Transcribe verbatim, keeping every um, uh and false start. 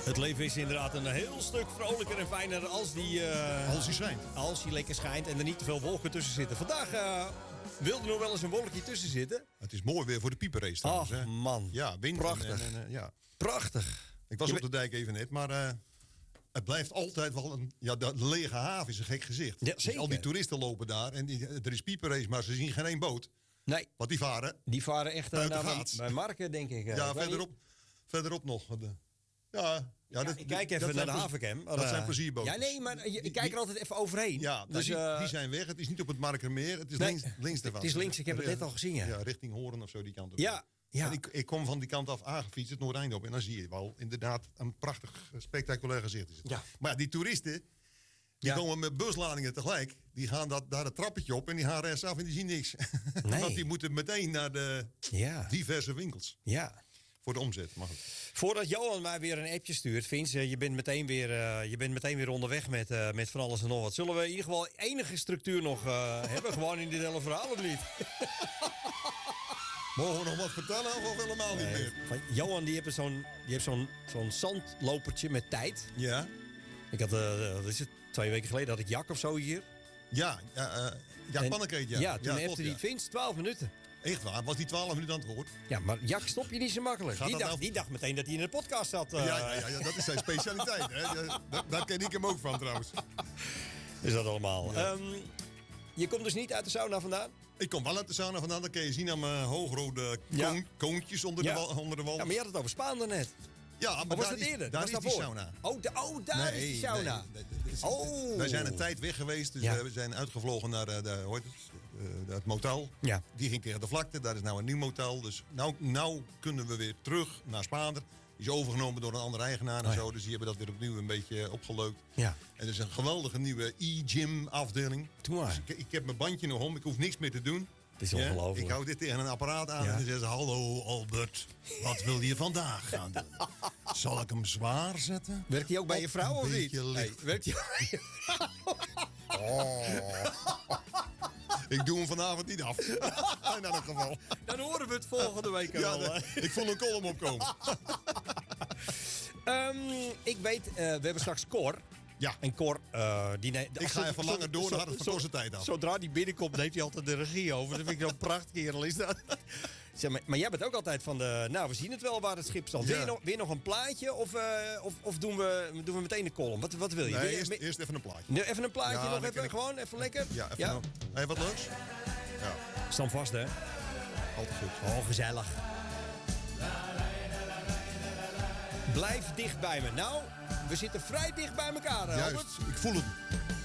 Het leven is inderdaad een heel stuk vrolijker en fijner als die... Uh, als die schijnt. Als die lekker schijnt en er niet te veel wolken tussen zitten. Vandaag uh, wilde er nog wel eens een wolkje tussen zitten. Het is mooi weer voor de pieperrace trouwens. Ach, hè? man. Ja, wind. Prachtig. En, en, uh, ja. Prachtig. Ik was Je op de dijk even net, maar uh, het blijft altijd wel een... Ja, de lege haven is een gek gezicht. Ja, dus al die toeristen lopen daar en die, er is pieperrace, maar ze zien geen één boot. Nee. Want die varen... Die varen echt uh, naar bij, bij Marken, denk ik. Uh, ja, ik verderop, verderop nog. De, ja... Ja, ja, dat, ik kijk even naar de havencam. Dat uh, zijn plezierboten. Ja, nee, maar je, ik kijk er altijd even overheen. Ja, dus, die, uh, die zijn weg. Het is niet op het Markermeer. Het is nee, links, links ervan. Het is links, ik heb het net al gezien. Ja, ja richting Hoorn of zo, die kant op. Ja, ja. En ik, ik kom van die kant af aangefietst, het Noordeinde op. En dan zie je wel inderdaad een prachtig, spectaculair gezicht. Is het. Ja. Maar ja, die toeristen, die ja. komen met busladingen tegelijk. Die gaan dat, daar het trappetje op en die gaan rechtsaf en die zien niks. Nee. Want die moeten meteen naar de ja. diverse winkels. Ja. Voor de omzet, mag het. Voordat Johan mij weer een appje stuurt, Vince, je bent meteen weer, uh, je bent meteen weer onderweg met, uh, met van alles en nog wat. Zullen we in ieder geval enige structuur nog uh, hebben, gewoon in dit hele verhaal of niet? Mogen we nog wat vertellen of helemaal niet nee, meer? Van Johan die heeft zo'n zo'n zo'n zandlopertje met tijd. Ja. Ik had, uh, wat is het, twee weken geleden had ik Jak of zo hier. Ja, ja, uh, ja Pannekeet, ja. Ja, toen ja, heeft hij die Vince twaalf minuten. Echt waar? Was die twaalf minuten aan het woord? Ja, maar Jak stop je niet zo makkelijk. Die dacht, nou... die dacht meteen dat hij in de podcast zat. Uh... Ja, ja, ja, ja, dat is zijn specialiteit. Hè? Ja, daar, daar ken ik hem ook van trouwens. Is dat allemaal. Ja. Um, je komt dus niet uit de sauna vandaan? Ik kom wel uit de sauna vandaan. Dat kun je zien aan mijn hoogrode koon, ja. koontjes onder, ja. de wal, onder de wal. Ja, maar je had het over Spaan daarnet. Ja, maar of was daar het eerder? Is, daar was is die sauna. Oh, de, oh daar nee, is die sauna. Nee, nee, nee, oh. Wij zijn een tijd weg geweest. Dus ja. we zijn uitgevlogen naar de, de, hoe heet het, uh, het motel. Ja. Die ging tegen de vlakte. Daar is nou een nieuw motel. Dus nou, nou kunnen we weer terug naar Spaander. Die is overgenomen door een andere eigenaar en oh, ja. zo. Dus die hebben dat weer opnieuw een beetje opgeleukt. Ja. En er is een geweldige nieuwe e-gym afdeling. Dus ik, ik heb mijn bandje nog om. Ik hoef niks meer te doen. Het is ja, ongelooflijk. Ik hou dit tegen een apparaat aan ja. en dan zeggen ze... Hallo Albert, wat wil je vandaag gaan doen? Zal ik hem zwaar zetten? Werkt hij ook bij je vrouw of niet? Hey, werkt hij bij je vrouw? Oh. Ik doe hem vanavond niet af. In elk geval. Dan horen we het volgende week ja, wel. De, ik voel een column opkomen. um, ik weet, uh, we hebben straks Cor... Ja. En Cor, uh, die ne- ik ga even langer door, dan gaat het van tijd af. Zodra die binnenkomt, dan heeft hij altijd de regie over. Dat vind ik zo'n prachtkerel is dat. Zeg maar, maar jij bent ook altijd van de... Nou, we zien het wel waar het schip staat. Ja. Wil je nog, wil je nog een plaatje of, uh, of, of doen, we, doen we meteen een column? Wat, wat wil je? Nee, wil je eerst, me... eerst even een plaatje. Nee, even een plaatje ja, nog even? Ik... Gewoon even lekker? Ja, even ja? nog. Hey, wat leuks? Ja. Stam vast, hè? Altijd goed. Oh, gezellig. Blijf dicht bij me. Nou, we zitten vrij dicht bij elkaar, Albert. Juist, ik voel het.